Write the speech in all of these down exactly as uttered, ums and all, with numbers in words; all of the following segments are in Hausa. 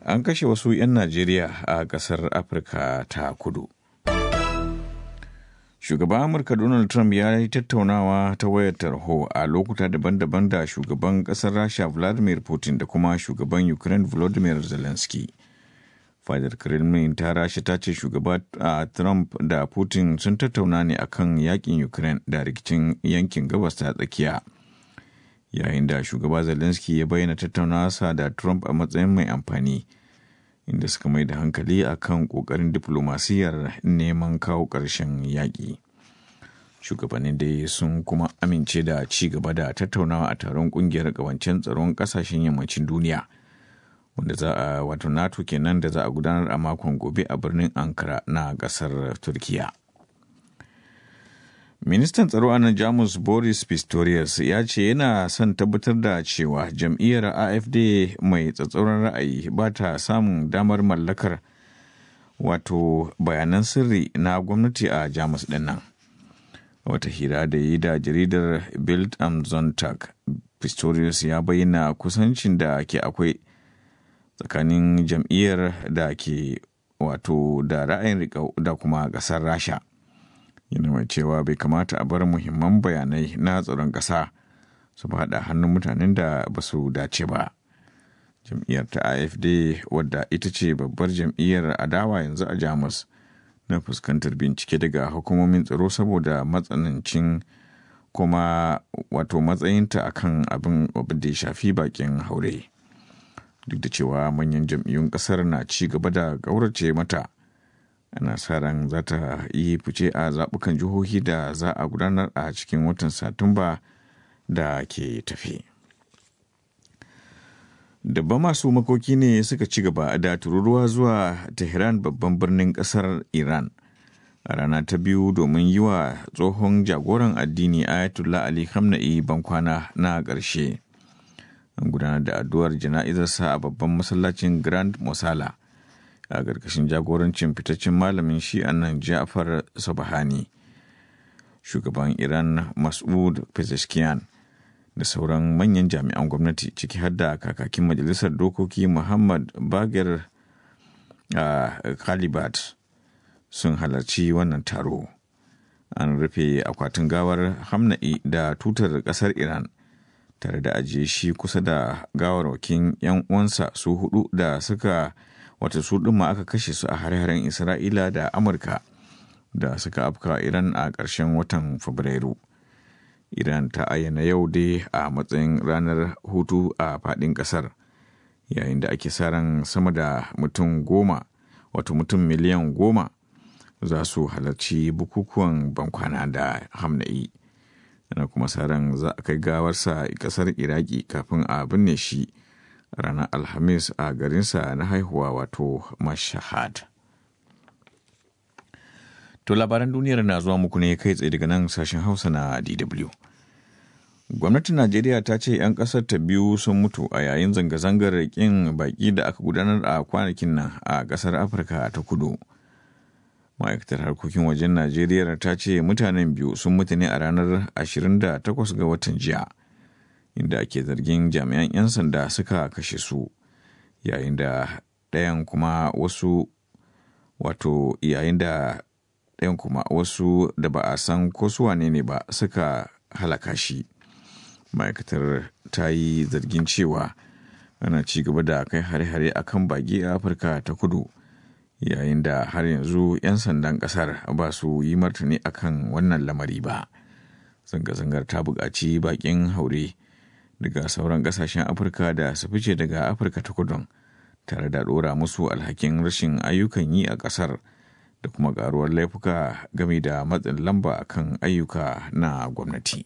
An kashe wasu 'yan Najeriya a ƙasar Afirka ta Kudu. Shugaban Amurka Donald Trump ya yi tattaunawa ta wayar tarho a lokuta daban-daban da shugaban ƙasar Rasha Vladimir Putin da kuma shugaban Ukraine Volodymyr Zelensky. Fadar Kremlin ta Rasha ta ce shugaba Trump da Putin sun tattauna ne akan yakin Ukraine da rikicin yankin gabas ta tsakiya. Yayin da shugaba Zelensky ya bayyana tattaunawarsa da Trump a matsayin mai amfani, inda suka mai da hankali akan kokarin diflomasiyyar neman kawo ƙarshen yaƙi. Shugabannin dai sun kuma amince da ci gaba da tattaunawa a taron ƙungiyar ƙawancen tsaron ƙasashen yammacin duniya, wanda za a wato NATO kenan da za a gudanar a makon gobe a birnin Ankara na ƙasar Turkiya. Ministan tsaro a nan Jamus Boris Pistorius ya ce yana son tabbatar da cewa jam'iyyar A F D mai tsatsauran ra'ayi ba ta samun damar mallakar wato bayanan sirri na gwamnati a Jamus ɗin nan. Wata hira da yi da jaridar Bild am Sonntag, Pistorius ya bayyana kusancin da ke akwai tsakanin jam'iyyar da ke wato da ra'ayin riƙau da kuma ƙasar Rasha. Yana mai cewa bai kamata a bar muhimman bayanai na tsaron ƙasa su faɗa hannun mutanen da ba su dace ba. Jam'iyyar ta A F D, wadda ita ce babbar jam'iyyar adawa yanzu a Jamus, na fuskantar bincike daga hukumomin tsaro saboda matsanancin kuma wato matsayinta akan abin da ya shafi bakin haure. Duk da cewa manyan jam'iyyun ƙasar na ci gaba da ƙaurace mata, ana sa ran za ta yi fice a zaɓukan jihohi da za a gudanar a cikin watan Satumba da ke tafe. Dabban masu makoki ne suka ci gaba da tururuwa zuwa Tehran, babban birnin ƙasar Iran, a rana ta biyu domin yi wa tsohon jagoran addini Ayatollah Ali Khamenei bankwana na ƙarshe. An gudanar da addu'ar jana'izarsa a babban masallacin Grand Mosala a ƙarƙashin jagorancin fitaccen malamin shi'an nan Ja'far Sabahani. Shugaban Iran Mas'ud Pezeshkian da sauran manyan jami'an gwamnati, ciki har da kakakin majalisar dokoki Muhammad Bagher Khalibat, sun halarci wannan taro. An rufe akwatin gawar Khamenei da tutar ƙasar Iran, tare da ajiye shi kusa da gawarwakin 'yan uwansa su hudu da suka wata su ɗin ma aka kashe su a hare-haren Isra'ila da Amurka da suka afka Iran a ƙarshen watan Fabrairu. Iran ta ayyana yau dai a matsayin ranar hutu a faɗin ƙasar, yayin da ake sa ran sama da mutum goma wato mutum miliyan goma za su halarci bukukuwan bankwana da Khamenei. Ana kuma sa ran za a kai gawarsa ƙasar Iraki kafin a binne shi ranar Alhamis a garinsa na haihuwa wato Mashhad. To labaran duniyar na zuwa muku ne kai tsaye daga nan sashen Hausa na D W. Gwamnatin Najeriya ta ce 'yan ƙasar ta biyu sun mutu a yayin zanga-zangar ƙin baƙi da aka gudanar a kwanakin nan a ƙasar Afirka ta Kudu. Ma'aikatar harkokin wajen Najeriya ta ce mutanen biyu sun mutu ne a ranar ashirin da takwas ga watan jiya, inda ake zargin jami'an 'yan sanda suka kashe su, yayin da ɗayan kuma wasu wato yayin da ɗayan kuma wasu da ba a san ko su wane ne ba suka halaka shi. Ma'aikatar ta yi zargin cewa ana ci gaba da kai hare-hare a kan baki a Afirka ta Kudu, yayin da har yanzu 'yan sandan ƙasar ba su yi martani akan wannan lamari ba. Zanga-zangar ta buƙaci baƙin haure daga sauran ƙasashen Afirka da su fice daga Afirka ta Kudu, tare da ɗora musu alhakin rashin ayyukan yi a ƙasar da kuma ƙaruwar laifuka game da matsin lamba akan ayyuka na gwamnati.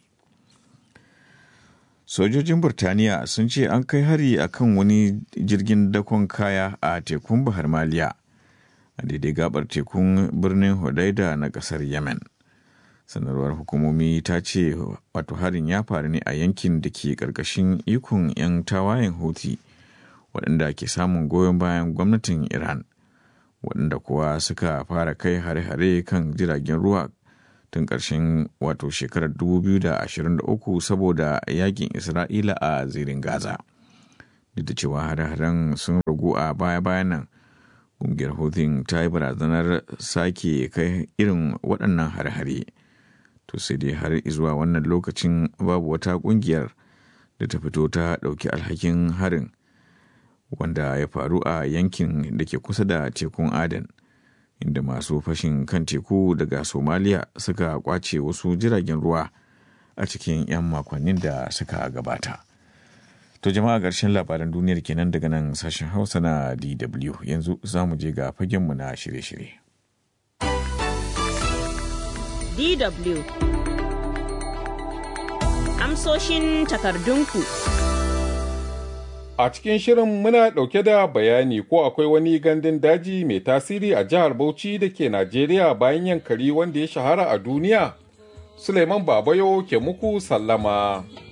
Sojojin Burtaniya sun ce an kai hari akan wani jirgin dakon kaya a tekun Bahar Maliya, a daidai gabar tekun birnin Hodeida na ƙasar Yemen. Sanarwar hukumomi ta ce wato harin ya faru ne a yankin da ke ƙarƙashin ikon 'yan tawayen Houthi, waɗanda ke samun goyon bayan gwamnatin Iran, waɗanda kuwa suka fara kai hare-hare kan jiragen ruwa tun ƙarshen wato shekarar dubu biyu da ashirin da uku saboda yakin Isra'ila a zirin Gaza. Duk da cewa hare-haren sun ragu a baya-bayan nan, ƙungiyar Houthi ta yi barazanar sake kai irin waɗannan hare-hare. To sai dai har zuwa wannan lokacin babu wata ƙungiyar da ta fito ta ɗauki alhakin harin wanda ya faru a yankin da ke kusa da tekun Aden, inda masu fashin kan teku daga Somaliya suka kwace wasu jiragen ruwa a cikin 'yan makonnin da suka gabata. To jama'a, ƙarshen labaran duniyar kenan daga nan sashen Hausa na D W. Yanzu za mu je ga fagenmu na shirye-shirye. D W Amsoshin takardunku. A cikin shirin muna ɗauke da bayani ko akwai wani gandun daji mai tasiri a jihar Bauchi da ke Najeriya bayan Yankari wanda ya shahara a duniya. Suleiman Babayo ke muku sallama.